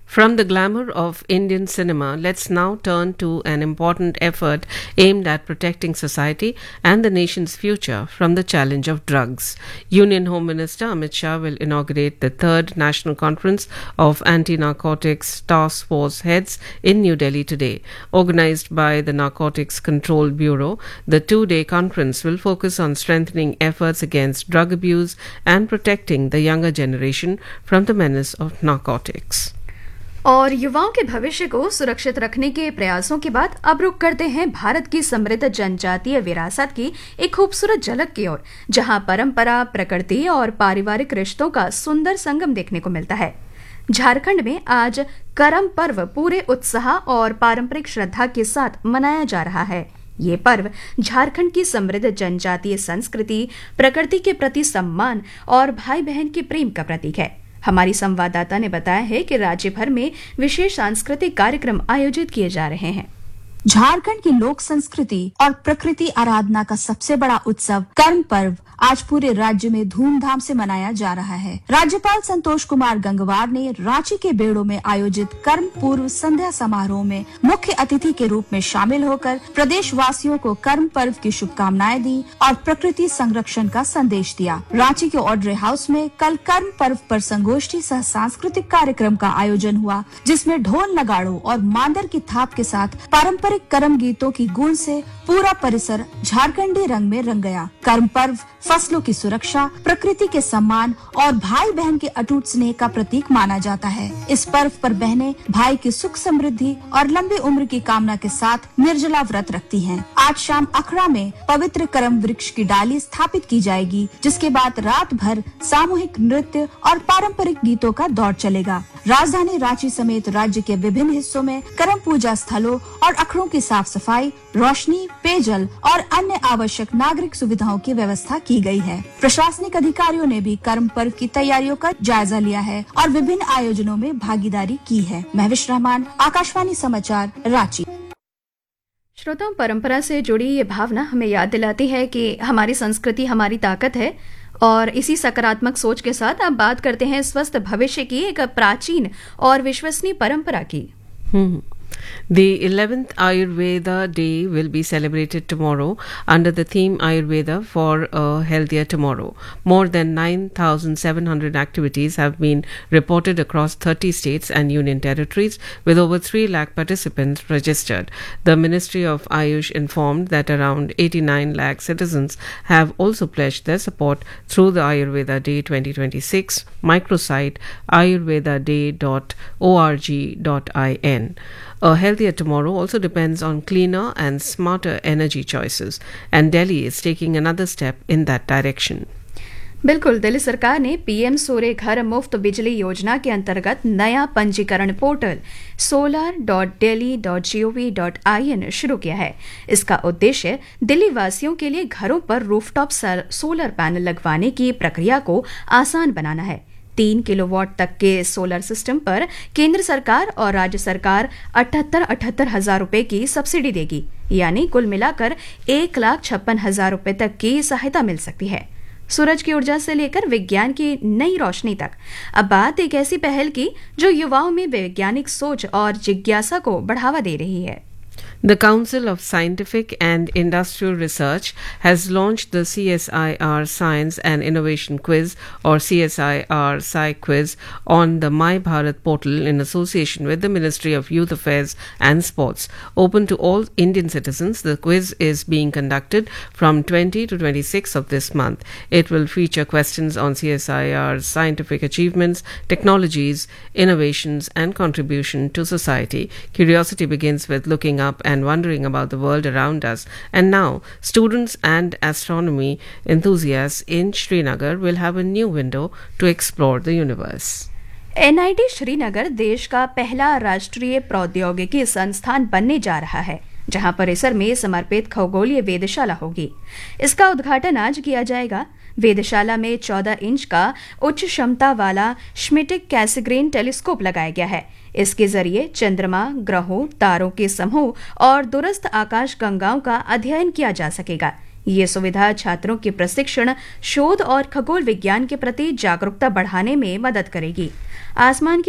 From the glamour of Indian cinema, let's now turn to an important effort aimed at protecting society and the nation's future from the challenge of drugs. Union Home Minister Amit Shah will inaugurate the third National Conference of Anti-Narcotics Task Force Heads in New Delhi today. Organized by the Narcotics Control Bureau, the two-day conference will focus on strengthening efforts against drug abuse and protecting the younger generation from the menace of narcotics. और युवाओं के भविष्य को सुरक्षित रखने के प्रयासों के बाद अब रुख करते हैं भारत की समृद्ध जनजातीय विरासत की एक खूबसूरत झलक की ओर, जहां परंपरा, प्रकृति और पारिवारिक रिश्तों का सुंदर संगम देखने को मिलता है। झारखंड में आज करम पर्व पूरे उत्साह और पारंपरिक श्रद्धा के साथ मनाया जा रहा है। ये पर्व झारखंड की समृद्ध जनजातीय संस्कृति, प्रकृति के प्रति सम्मान और भाई बहन के प्रेम का प्रतीक है। हमारी संवाददाता ने बताया है कि राज्य भर में विशेष सांस्कृतिक कार्यक्रम आयोजित किए जा रहे हैं। झारखंड की लोक संस्कृति और प्रकृति आराधना का सबसे बड़ा उत्सव कर्म पर्व आज पूरे राज्य में धूमधाम से मनाया जा रहा है। राज्यपाल संतोष कुमार गंगवार ने रांची के बेड़ो में आयोजित कर्म पूर्व संध्या समारोह में मुख्य अतिथि के रूप में शामिल होकर प्रदेश वासियों को कर्म पर्व की शुभकामनाएं दी और प्रकृति संरक्षण का संदेश दिया। रांची के ऑड्रे हाउस में कल कर्म पर्व पर संगोष्ठी सह सांस्कृतिक कार्यक्रम का आयोजन हुआ, जिसमें ढोल नगाड़ों और मांदर की थाप के साथ पारंपरिक कर्म गीतों की गूंज से पूरा परिसर झारखंडी रंग में रंग गया। कर्म पर्व फसलों की सुरक्षा, प्रकृति के सम्मान और भाई बहन के अटूट स्नेह का प्रतीक माना जाता है। इस पर्व पर बहनें भाई की सुख समृद्धि और लंबी उम्र की कामना के साथ निर्जला व्रत रखती हैं। आज शाम अखड़ा में पवित्र करम वृक्ष की डाली स्थापित की जाएगी, जिसके बाद रात भर सामूहिक नृत्य और पारंपरिक गीतों का दौर चलेगा। राजधानी रांची समेत राज्य के विभिन्न हिस्सों में करम पूजा स्थलों और अखड़ों की साफ सफाई, रोशनी, पेयजल और अन्य आवश्यक नागरिक सुविधाओं की व्यवस्था की गई है। प्रशासनिक अधिकारियों ने भी कर्म पर्व की तैयारियों का जायजा लिया है और विभिन्न आयोजनों में भागीदारी की है। महविश रहमान, आकाशवाणी समाचार, रांची। श्रोताओं, परंपरा से जुड़ी ये भावना हमें याद दिलाती है कि हमारी संस्कृति हमारी ताकत है। और इसी सकारात्मक सोच के साथ अब बात करते हैं स्वस्थ भविष्य की एक प्राचीन और विश्वसनीय परंपरा की। The 11th Ayurveda Day will be celebrated tomorrow under the theme Ayurveda for a Healthier Tomorrow. More than 9,700 activities have been reported across 30 states and union territories, with over 3 lakh participants registered. The Ministry of Ayush informed that around 89 lakh citizens have also pledged their support through the Ayurveda Day 2026 microsite ayurvedaday.org.in. A healthier tomorrow also depends on cleaner and smarter energy choices, and Delhi is taking another step in that direction. बिल्कुल, दिल्ली सरकार ने PM सूर्य घर मुफ्त बिजली योजना के अंतर्गत नया पंजीकरण पोर्टल solar.delhi.gov.in शुरू किया है। इसका उद्देश्य दिल्ली वासियों के लिए घरों पर रूफटॉप सोलर पैनल लगवाने की प्रक्रिया को आसान बनाना है। 3 किलोवाट तक के सोलर सिस्टम पर केंद्र सरकार और राज्य सरकार 78 हजार रुपए की सब्सिडी देगी, यानी कुल मिलाकर 1,56,000 रुपए तक की सहायता मिल सकती है। सूरज की ऊर्जा से लेकर विज्ञान की नई रोशनी तक, अब बात एक ऐसी पहल की जो युवाओं में वैज्ञानिक सोच और जिज्ञासा को बढ़ावा दे रही है। The Council of Scientific and Industrial Research has launched the CSIR Science and Innovation Quiz, or CSIR Sci Quiz, on the My Bharat portal in association with the Ministry of Youth Affairs and Sports. Open to all Indian citizens, the quiz is being conducted from 20 to 26 of this month. It will feature questions on CSIR's scientific achievements, technologies, innovations, and contribution to society. Curiosity begins with looking up and wondering about the world around us. And now, students and astronomy enthusiasts in Srinagar will have a new window to explore the universe. NIT Srinagar देश का पहला राष्ट्रीय प्रौद्योगिकी संस्थान बनने जा रहा है, जहां परिसर में समर्पित खगोलीय वेधशाला होगी। इसका उद्घाटन आज किया जाएगा। वेधशाला में 14 इंच का उच्च क्षमता वाला श्मिटिक कैसग्रेन टेलीस्कोप लगाया गया है। इसके जरिए चंद्रमा, ग्रहों, तारों के समूह और दूरस्थ आकाश गंगाओं का अध्ययन किया जा सकेगा। ये सुविधा छात्रों के प्रशिक्षण, शोध और खगोल विज्ञान के प्रति जागरूकता बढ़ाने में मदद करेगी। आसमान